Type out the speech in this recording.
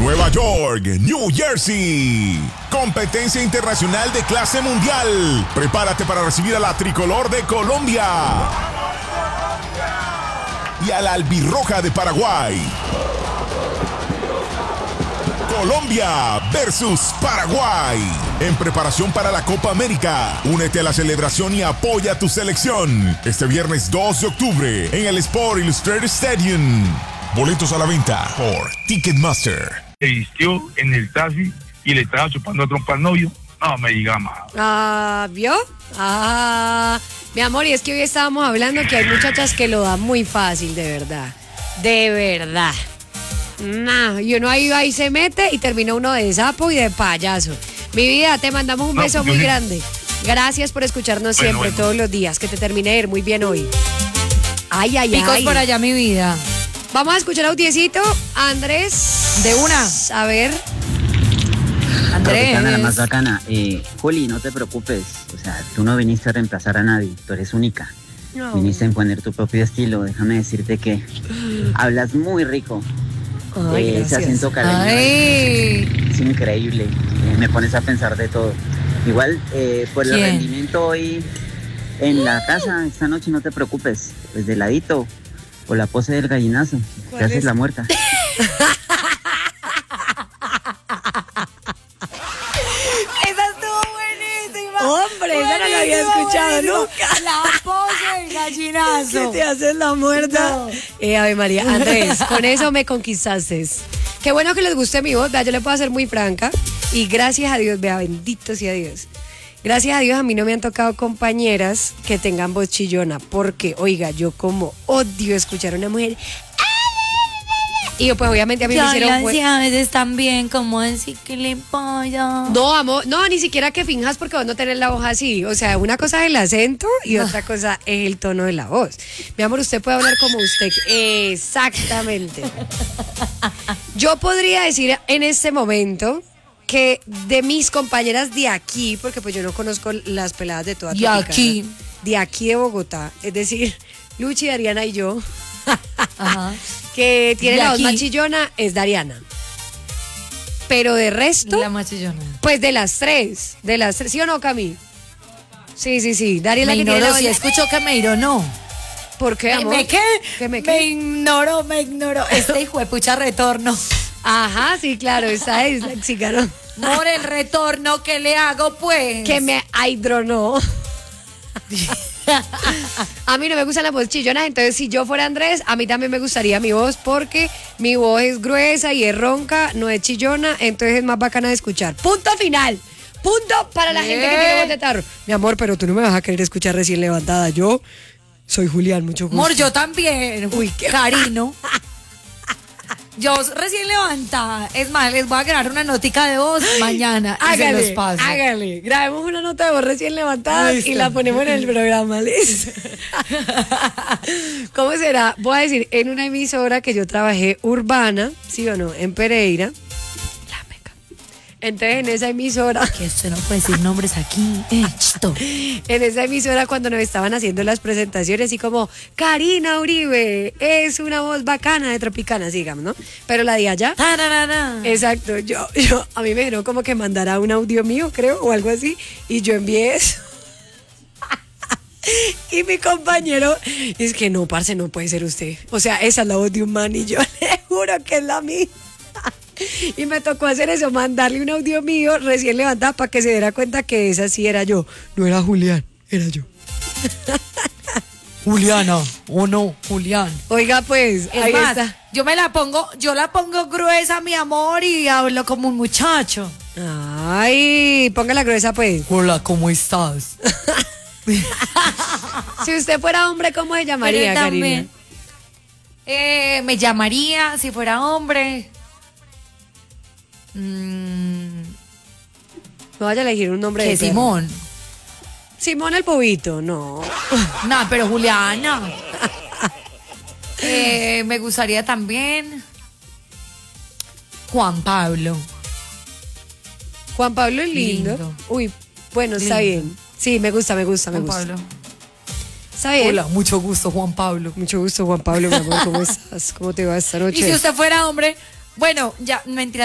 Nueva York, New Jersey. Competencia internacional de clase mundial. Prepárate para recibir a la tricolor de Colombia y a la albirroja de Paraguay. Colombia versus Paraguay. En preparación para la Copa América. Únete a la celebración y apoya a tu selección. Este viernes 2 de octubre en el Sport Illustrated Stadium. Boletos a la venta por Ticketmaster. Se vistió en el taxi y le estaba chupando a trompa al novio. No me diga más. ¿Vio? Mi amor, y es que hoy estábamos hablando que hay muchachas que lo dan muy fácil, de verdad. De verdad. Nah, y uno ahí se mete y termina uno de sapo y de payaso. Mi vida, te mandamos un beso muy grande. Gracias por escucharnos siempre, todos los días. Que te termine de ir muy bien hoy. Ay. Picos por allá, mi vida. Vamos a escuchar audiecito. Andrés. De una. A ver. Andrés. La más bacana. Juli, no te preocupes. O sea, tú no viniste a reemplazar a nadie. Tú eres única. No. Viniste a imponer tu propio estilo. Déjame decirte que hablas muy rico. Ese acento caleño es increíble. Me pones a pensar de todo. Igual, por el rendimiento hoy en la casa, esta noche no te preocupes. Pues de ladito, o la pose del gallinazo. Te haces la muerta. Hombre, esa no la había escuchado nunca. La pose del gallinazo. ¿Qué te haces la muerta? No. Ave María, Andrés, con eso me conquistaste. Qué bueno que les guste mi voz, vea, yo le puedo hacer muy franca. Y gracias a Dios, vea, bendito sea Dios. Gracias a Dios a mí no me han tocado compañeras que tengan voz chillona. Porque, oiga, yo como odio escuchar a una mujer. Y pues obviamente a mí me hicieron... a veces también, como decir que le pasa. No, amor, no, ni siquiera que finjas porque vos no tenés la voz así. O sea, una cosa es el acento y otra cosa es el tono de la voz. Mi amor, usted puede hablar como usted. Exactamente. Yo podría decir en este momento que de mis compañeras de aquí, porque pues yo no conozco las peladas de toda Tropicana, de aquí de Bogotá, es decir, Luchi, Dariana y yo, Ajá. que tiene la voz más chillona, es Dariana. Pero de resto, la más chillona. pues de las tres, ¿sí o no, Cami? Sí, Dariana Me que tiene la ignoró, voz. si escucho que me ironó. ¿Por qué, amor? ¿Me qué? ¿Qué me qué? Me ignoró. Este hijo de pucha retorno. Ajá, sí, claro, esa es la xícaro. Por el retorno que le hago, pues. Que me aidronó. A mí no me gustan las voces chillonas, entonces si yo fuera Andrés, a mí también me gustaría mi voz porque mi voz es gruesa y es ronca, no es chillona, entonces es más bacana de escuchar. Punto final. Punto para la gente que tiene voz de tarro. Mi amor, pero tú no me vas a querer escuchar recién levantada. Yo soy Julián, mucho gusto. Amor, yo también. Uy, qué Carino. Yo recién levantada. Es más, les voy a grabar una notica de voz mañana. Y se los paso. Hágale. Grabemos una nota de voz recién levantada y la ponemos en el programa, ¿listo? ¿Cómo será? Voy a decir, en una emisora que yo trabajé urbana, ¿sí o no? En Pereira. La Meca. Entonces, en esa emisora... Que usted no puede decir nombres aquí. Esto. En esa emisora cuando nos estaban haciendo las presentaciones y como Karina Uribe es una voz bacana de Tropicana, digamos, ¿no? Pero la de allá, exacto, yo a mí me dijeron como que mandara un audio mío, creo, o algo así, y yo envié eso. Y mi compañero es que no, parce, no puede ser usted. O sea, esa es la voz de un man y yo le juro que es la mía. Y me tocó hacer eso, mandarle un audio mío recién levantada para que se diera cuenta que esa sí era yo. No era Julián, era yo. Juliana, o no, Julián. Oiga, pues, Es ahí más, está. yo la pongo gruesa, mi amor, y hablo como un muchacho. Ay, póngala gruesa, pues. Hola, ¿cómo estás? Si usted fuera hombre, ¿cómo se llamaría, Pero Karina? también, me llamaría, si fuera hombre. No vaya a elegir un nombre Que de perro. Simón. Simón el bobito, no. No, pero Juliana. Me gustaría también Juan Pablo. Juan Pablo es lindo. Lindo. Uy, bueno, está Lindo. bien. Sí, me gusta. Juan Pablo. Está bien. Hola, mucho gusto, Juan Pablo. Mucho gusto, Juan Pablo, mi amor. ¿Cómo estás? ¿Cómo te va esta noche? Y si usted fuera hombre, bueno, ya, mentira.